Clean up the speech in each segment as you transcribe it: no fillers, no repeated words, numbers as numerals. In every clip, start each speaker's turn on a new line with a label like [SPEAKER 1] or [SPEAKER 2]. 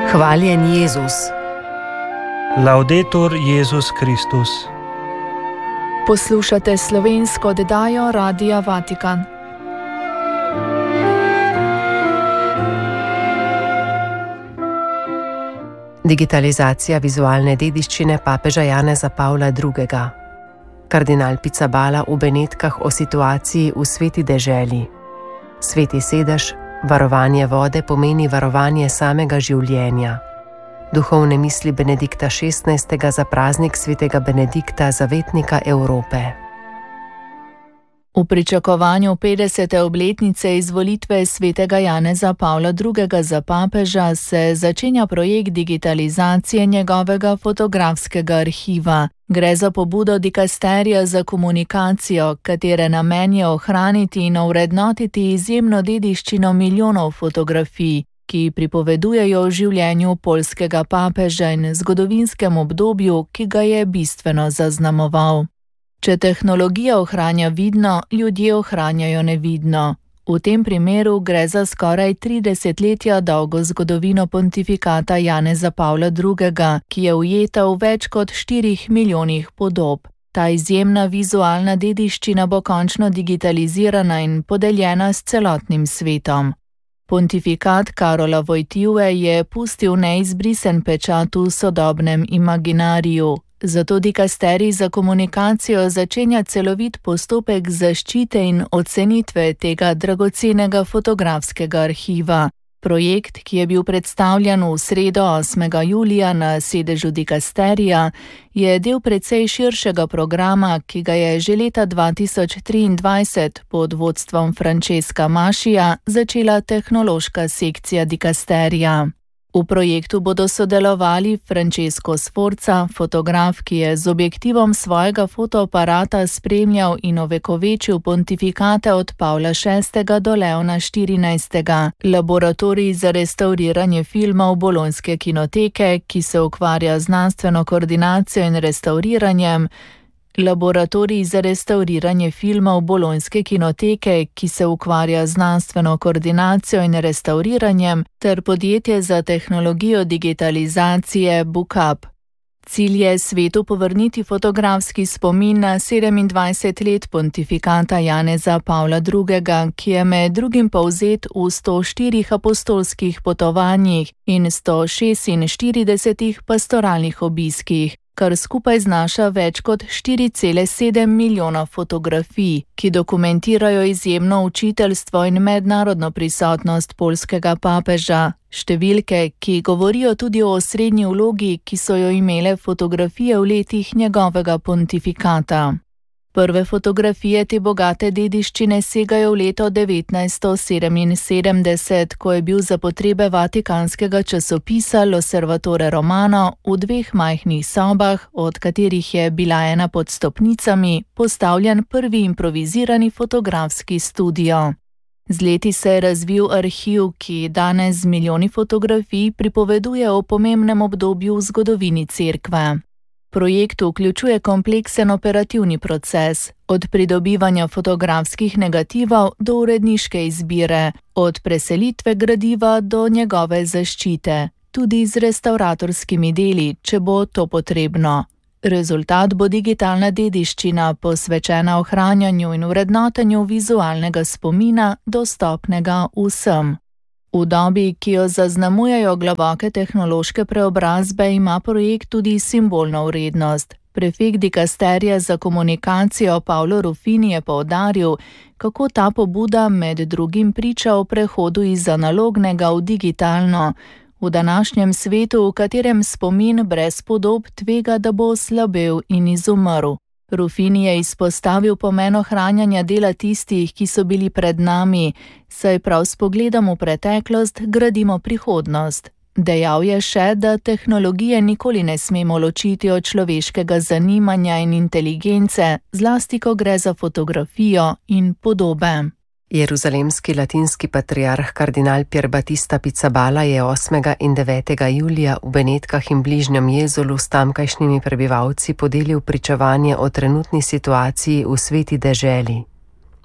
[SPEAKER 1] Hvaljen Jezus.
[SPEAKER 2] Laudetur Jezus Kristus.
[SPEAKER 3] Poslušate slovensko oddajo Radia Vatikan.
[SPEAKER 1] Digitalizacija vizualne dediščine papeža Janeza Pavla II. Kardinal Pizzaballa v Benetkah o situaciji v sveti deželi. Sveti sedež, varovanje vode pomeni varovanje samega življenja. Duhovne misli Benedikta XVI. Za praznik svetega Benedikta, zavetnika Evrope.
[SPEAKER 3] V pričakovanju 50. obletnice izvolitve svetega Janeza Pavla II. Za papeža se začenja projekt digitalizacije njegovega fotografskega arhiva. Gre za pobudo dikasterija za komunikacijo, katere namen je ohraniti in ovrednotiti izjemno dediščino milijonov fotografij, ki pripovedujejo o življenju poljskega papeža in zgodovinskem obdobju, ki ga je bistveno zaznamoval. Če tehnologija ohranja vidno, ljudje ohranjajo nevidno. V tem primeru gre za skoraj 30 dolgo zgodovino pontifikata Janeza Pavla II., ki je ujeta v več kot 4 milijonih podob. Ta izjemna vizualna dediščina bo končno digitalizirana in podeljena s celotnim svetom. Pontifikat Karola Wojtyły je pustil neizbrisen pečat v sodobnem imaginariju. Zato dikasterij za komunikacijo začenja celovit postopek zaščite in ocenitve tega dragocenega fotografskega arhiva. Projekt, ki je bil predstavljen v sredo 8. julija na sedežu dikasterija, je del precej širšega programa, ki ga je že leta 2023 pod vodstvom Francesca Maschija začela tehnološka sekcija dikasterija. V projektu bodo sodelovali Francesco Sforza, fotograf, ki je z objektivom svojega fotoaparata spremljal in ovekovečil pontifikate od Pavla VI. Do Leona XIV., laboratorij za restavriranje filmov Bolonjske kinoteke, ki se ukvarja z znanstveno koordinacijo in restavriranjem, laboratorij za restavriranje filmov Bolonjske kinoteke, ki se ukvarja z znanstveno koordinacijo in restavriranjem, ter podjetje za tehnologijo digitalizacije Bookup. Cilj je svetu povrniti fotografski spomin na 27 let pontifikata Janeza Pavla II., ki je med drugim povzet v 104 apostolskih potovanjih in 146 pastoralnih obiskih, kar skupaj znaša več kot 4,7 milijona fotografij, ki dokumentirajo izjemno učiteljstvo in mednarodno prisotnost poljskega papeža. Številke, ki govorijo tudi o osrednji vlogi, ki so jo imele fotografije v letih njegovega pontifikata. Prve fotografije te bogate dediščine segajo v leto 1977, ko je bil za potrebe vatikanskega časopisa L'Osservatore Romano v 2 majhnih sobah, od katerih je bila ena pod stopnicami, postavljen prvi improvizirani fotografski studio. Z leti se je razvil arhiv, ki danes z milijoni fotografij pripoveduje o pomembnem obdobju v zgodovini cerkve. Projekt vključuje kompleksen operativni proces, od pridobivanja fotografskih negativov do uredniške izbire, od preselitve gradiva do njegove zaščite, tudi z restavratorskimi deli, če bo to potrebno. Rezultat bo digitalna dediščina, posvečena ohranjanju in vrednotenju vizualnega spomina, dostopnega vsem. V dobi, ki jo zaznamujejo globoke tehnološke preobrazbe, ima projekt tudi simbolno vrednost. Prefekt dikasterija za komunikacijo Paolo Ruffini je poudaril, kako ta pobuda med drugim priča o prehodu iz analognega v digitalno, v današnjem svetu, v katerem spomin brez podob tvega, da bo oslabel in izumrl. Ruffini je izpostavil pomen ohranjanja dela tistih, ki so bili pred nami, saj prav s pogledom v preteklost gradimo prihodnost. Dejal je še, da tehnologije nikoli ne smemo ločiti od človeškega zanimanja in inteligence, zlasti ko gre za fotografijo in podobe.
[SPEAKER 1] Jeruzalemski latinski patriarh kardinal Pier Battista Pizzaballa je 8. in 9. julija v Benetkah in bližnjem Jezulu s tamkajšnjimi prebivalci podelil pričevanje o trenutni situaciji v sveti deželi.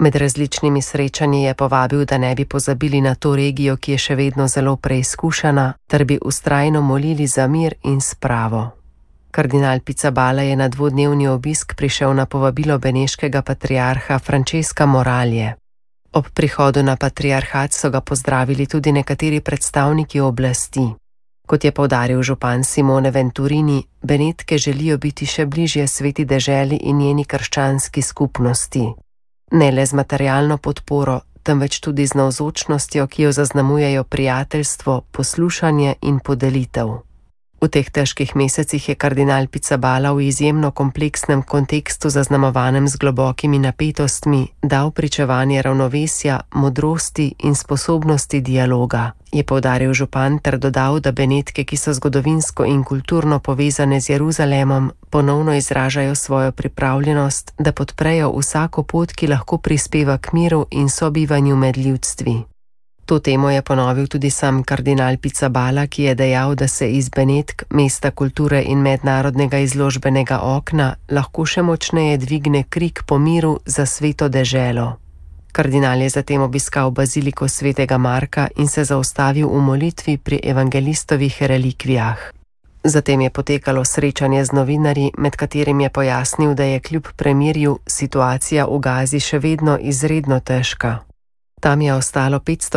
[SPEAKER 1] Med različnimi srečanji je povabil, da ne bi pozabili na to regijo, ki je še vedno zelo preizkušena, ter bi vztrajno molili za mir in spravo. Kardinal Pizzaballa je na dvodnevni obisk prišel na povabilo beneškega patriarha Francesca Moralje. Ob prihodu na patriarhat so ga pozdravili tudi nekateri predstavniki oblasti. Kot je poudaril župan Simone Venturini, Benetke želijo biti še bližje sveti deželi in njeni krščanski skupnosti. Ne le z materialno podporo, temveč tudi z navzočnostjo, ki jo zaznamujejo prijateljstvo, poslušanje in podelitev. V teh težkih mesecih je kardinal Pizzaballa v izjemno kompleksnem kontekstu zaznamovanem z globokimi napetostmi dal pričevanje ravnovesja, modrosti in sposobnosti dialoga, je poudaril župan ter dodal, da Benetke, ki so zgodovinsko in kulturno povezane z Jeruzalemom, ponovno izražajo svojo pripravljenost, da podprejo vsako pot, ki lahko prispeva k miru in sobivanju med ljudstvi. To temo je ponovil tudi sam kardinal Pizzaballa, ki je dejal, da se iz Benetk, mesta kulture in mednarodnega izložbenega okna, lahko še močneje dvigne krik po miru za sveto deželo. Kardinal je zatem obiskal baziliko svetega Marka in se zaustavil v molitvi pri evangelistovih relikvijah. Zatem je potekalo srečanje z novinarji, med katerim je pojasnil, da je kljub premirju situacija v Gazi še vedno izredno težka. Tam je ostalo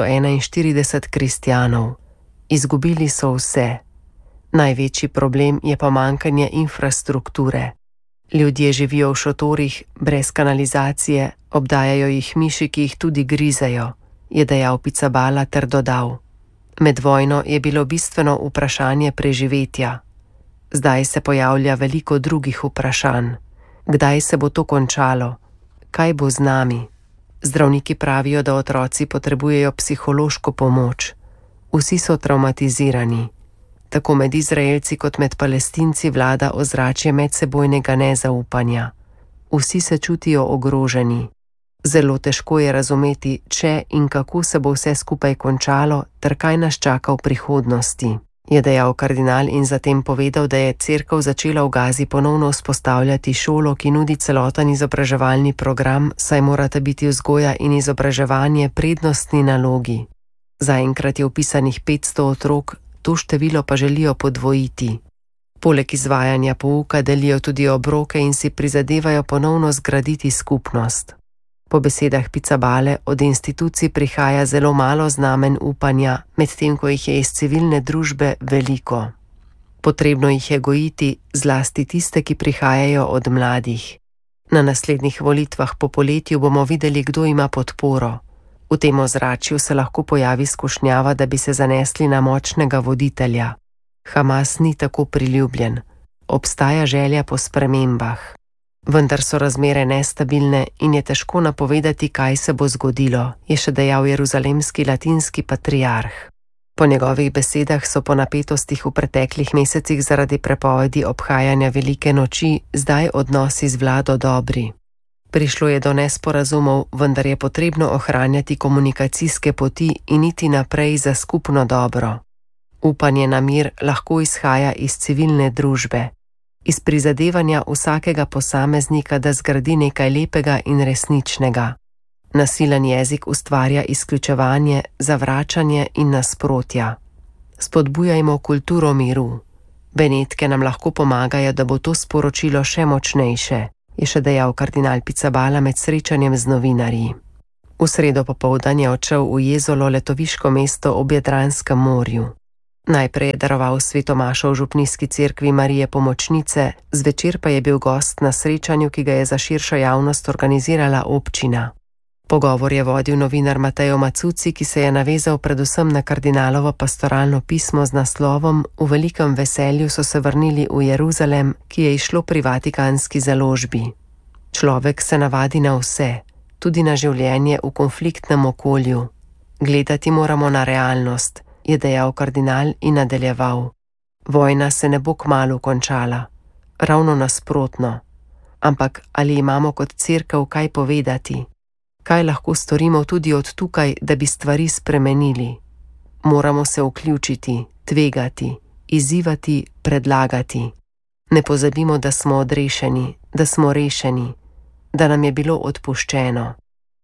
[SPEAKER 1] 541 kristjanov. Izgubili so vse. Največji problem je pomanjkanje infrastrukture. Ljudje živijo v šotorih, brez kanalizacije, obdajajo jih miši, ki jih tudi grizejo, je dejal Pizzaballa ter dodal. Med vojno je bilo bistveno vprašanje preživetja. Zdaj se pojavlja veliko drugih vprašanj. Kdaj se bo to končalo? Kaj bo z nami? Zdravniki pravijo, da otroci potrebujejo psihološko pomoč. Vsi so travmatizirani. Tako med Izraelci kot med Palestinci vlada ozračje medsebojnega nezaupanja. Vsi se čutijo ogroženi. Zelo težko je razumeti, če in kako se bo vse skupaj končalo, ter kaj nas čaka v prihodnosti, je dejal kardinal in zatem povedal, da je cerkev začela v Gazi ponovno vzpostavljati šolo, ki nudi celoten izobraževalni program, saj morata biti vzgoja in izobraževanje prednostni nalogi. Zaenkrat je vpisanih 500 otrok, to število pa želijo podvojiti. Poleg izvajanja pouka delijo tudi obroke in si prizadevajo ponovno zgraditi skupnost. Po besedah Pizzaballe od institucij prihaja zelo malo znamen upanja, medtem ko jih je iz civilne družbe veliko. Potrebno jih je gojiti, zlasti tiste, ki prihajajo od mladih. Na naslednjih volitvah po poletju bomo videli, kdo ima podporo. V tem ozračju se lahko pojavi skušnjava, da bi se zanesli na močnega voditelja. Hamas ni tako priljubljen. Obstaja želja po spremembah. Vendar so razmere nestabilne in je težko napovedati, kaj se bo zgodilo, je še dejal jeruzalemski latinski patriarh. Po njegovih besedah so po napetostih v preteklih mesecih zaradi prepovedi obhajanja velike noči zdaj odnosi z vlado dobri. Prišlo je do nesporazumov, vendar je potrebno ohranjati komunikacijske poti in iti naprej za skupno dobro. Upanje na mir lahko izhaja iz civilne družbe. Iz prizadevanja vsakega posameznika, da zgradi nekaj lepega in resničnega. Nasilen jezik ustvarja izključevanje, zavračanje in nasprotja. Spodbujajmo kulturo miru. Benetke nam lahko pomagajo, da bo to sporočilo še močnejše, je še dejal kardinal Pizzaballa med srečanjem z novinarji. V sredo popoldan je odšel v Jezolo, letoviško mesto ob Jadranskem morju. Najprej je daroval sveto mašo v župnijski cerkvi Marije Pomočnice, zvečer pa je bil gost na srečanju, ki ga je za širšo javnost organizirala občina. Pogovor je vodil novinar Mateo Macuci, ki se je navezal predvsem na kardinalovo pastoralno pismo z naslovom V velikem veselju so se vrnili v Jeruzalem, ki je izšlo pri vatikanski založbi. Človek se navadi na vse, tudi na življenje v konfliktnem okolju. Gledati moramo na realnost, je dejal kardinal in nadaljeval. Vojna se ne bo kmalu končala, ravno nasprotno. Ampak ali imamo kot cerkev kaj povedati? Kaj lahko storimo tudi od tukaj, da bi stvari spremenili? Moramo se vključiti, tvegati, izzivati, predlagati. Ne pozabimo, da smo odrešeni, da smo rešeni, da nam je bilo odpuščeno.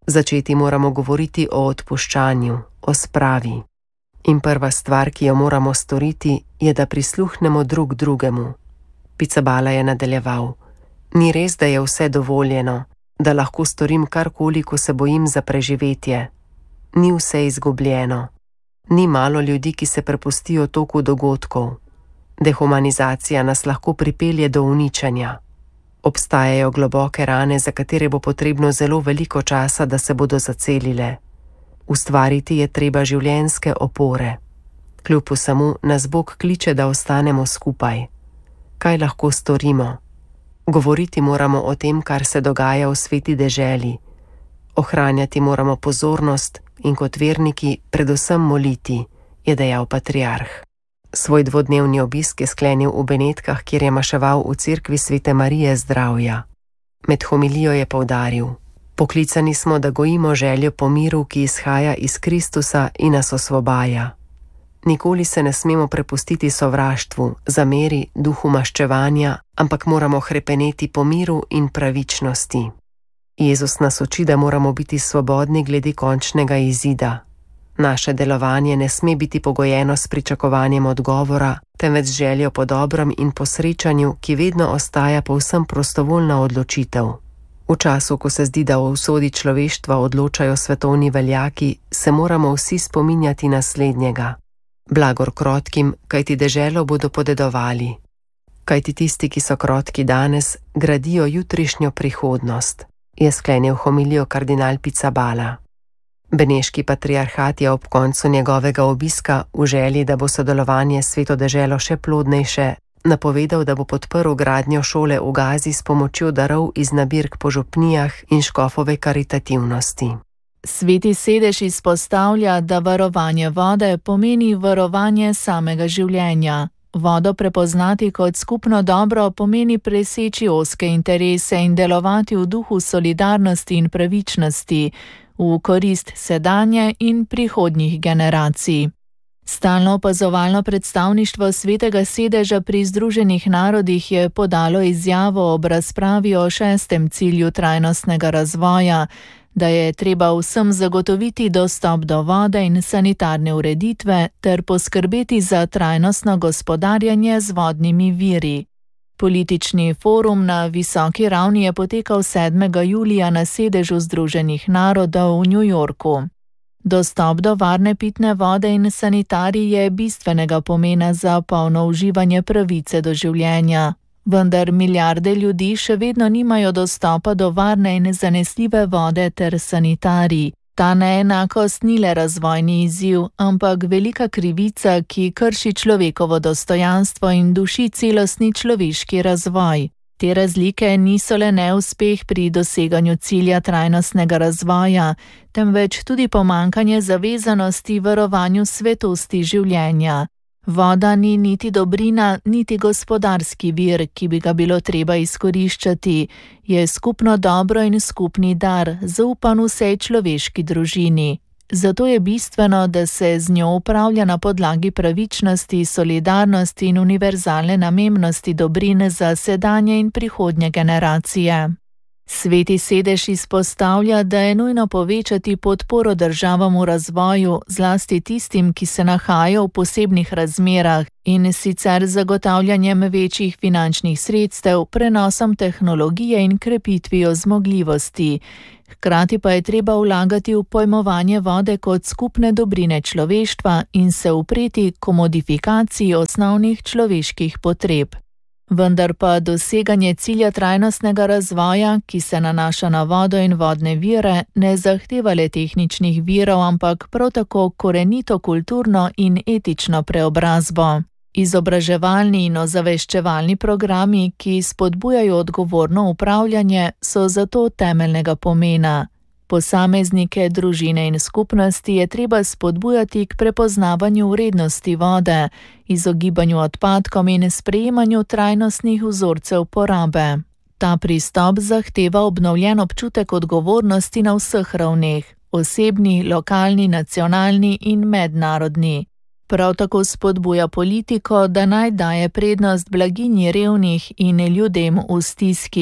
[SPEAKER 1] Začeti moramo govoriti o odpuščanju, o spravi. In prva stvar, ki jo moramo storiti, je, da prisluhnemo drug drugemu. Pizzaballa je nadaljeval. Ni res, da je vse dovoljeno, da lahko storim karkoli, ko se bojim za preživetje. Ni vse izgubljeno. Ni malo ljudi, ki se prepustijo toku dogodkov. Dehumanizacija nas lahko pripelje do uničenja. Obstajajo globoke rane, za katere bo potrebno zelo veliko časa, da se bodo zacelile. Ustvariti je treba življenjske opore. Kljub vsemu nas Bog kliče, da ostanemo skupaj. Kaj lahko storimo? Govoriti moramo o tem, kar se dogaja v sveti deželi. Ohranjati moramo pozornost in kot verniki predvsem moliti, je dejal patriarh. Svoj dvodnevni obisk je sklenil v Benetkah, kjer je maševal v cerkvi Svete Marije Zdravja. Med homilijo je poudaril: poklicani smo, da gojimo željo po miru, ki izhaja iz Kristusa in nas osvobaja. Nikoli se ne smemo prepustiti sovraštvu, zameri, duhu maščevanja, ampak moramo hrepeneti po miru in pravičnosti. Jezus nas uči, da moramo biti svobodni glede končnega izida. Naše delovanje ne sme biti pogojeno s pričakovanjem odgovora, temveč z željo po dobrem in po srečanju, ki vedno ostaja povsem prostovoljna odločitev. V času, ko se zdi, da o usodi človeštva odločajo svetovni veljaki, se moramo vsi spominjati naslednjega. Blagor krotkim, kajti deželo bodo podedovali. Kajti tisti, ki so krotki danes, gradijo jutrišnjo prihodnost, je sklenil homilijo kardinal Pizzaballa. Beneški patriarhat je ob koncu njegovega obiska v želji, da bo sodelovanje s sveto deželo še plodnejše, napovedal, da bo podprl gradnjo šole v Gazi s pomočjo darov iz nabirk po župnijah in škofove karitativnosti.
[SPEAKER 3] Sveti sedež izpostavlja, da varovanje vode pomeni varovanje samega življenja. Vodo prepoznati kot skupno dobro pomeni preseči ozke interese in delovati v duhu solidarnosti in pravičnosti, v korist sedanje in prihodnjih generacij. Stalno opazovalno predstavništvo Svetega sedeža pri Združenih narodih je podalo izjavo ob razpravi o 6. cilju trajnostnega razvoja, da je treba vsem zagotoviti dostop do vode in sanitarne ureditve ter poskrbeti za trajnostno gospodarjanje z vodnimi viri. Politični forum na visoki ravni je potekal 7. julija na sedežu Združenih narodov v New Yorku. Dostop do varne pitne vode in sanitarij je bistvenega pomena za polno uživanje pravice do življenja. Vendar milijarde ljudi še vedno nimajo dostopa do varne in zanesljive vode ter sanitarij. Ta neenakost ni le razvojni izziv, ampak velika krivica, ki krši človekovo dostojanstvo in duši celostni človeški razvoj. Te razlike niso le neuspeh pri doseganju cilja trajnostnega razvoja, temveč tudi pomanjkanje zavezanosti varovanju svetosti življenja. Voda ni niti dobrina, niti gospodarski vir, ki bi ga bilo treba izkoriščati, je skupno dobro in skupni dar, zaupan vsej človeški družini. Zato je bistveno, da se z njo upravlja na podlagi pravičnosti, solidarnosti in univerzalne namembnosti dobrin za sedanje in prihodnje generacije. Sveti sedež izpostavlja, da je nujno povečati podporo državam v razvoju, zlasti tistim, ki se nahajajo v posebnih razmerah, in sicer zagotavljanjem večjih finančnih sredstev, prenosom tehnologije in krepitvijo zmogljivosti. Hkrati pa je treba vlagati v pojmovanje vode kot skupne dobrine človeštva in se upreti komodifikaciji osnovnih človeških potreb. Vendar pa doseganje cilja trajnostnega razvoja, ki se nanaša na vodo in vodne vire, ne zahteva le tehničnih virov, ampak prav tako korenito kulturno in etično preobrazbo. Izobraževalni in ozaveščevalni programi, ki spodbujajo odgovorno upravljanje, so zato temeljnega pomena. Posameznike, družine in skupnosti je treba spodbujati k prepoznavanju vrednosti vode, izogibanju odpadkom in sprejemanju trajnostnih vzorcev porabe. Ta pristop zahteva obnovljen občutek odgovornosti na vseh ravneh, osebni, lokalni, nacionalni in mednarodni. Prav tako spodbuja politiko, da naj daje prednost blaginji revnih in ljudem v stiski,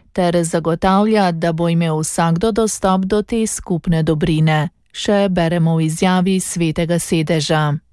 [SPEAKER 3] ter zagotavlja, da bo imel vsakdo dostop do te skupne dobrine. Še beremo v izjavi Svetega sedeža.